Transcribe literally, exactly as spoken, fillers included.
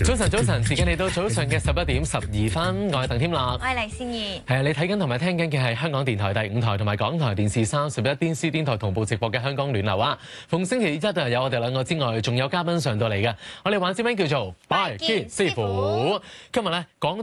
早晨，早晨，時間嚟到早上嘅十一點十二分，我係鄧添樂， 我係黎善儀。 係啊，你睇緊同埋聽緊嘅係香港電台第五台同埋港台電視三十一電視電台同步直播嘅香港暖流啊！逢星期一啊，有我哋兩個之外，仲有嘉賓上到嚟嘅，我哋玩節目叫做拜見師傅。今日咧講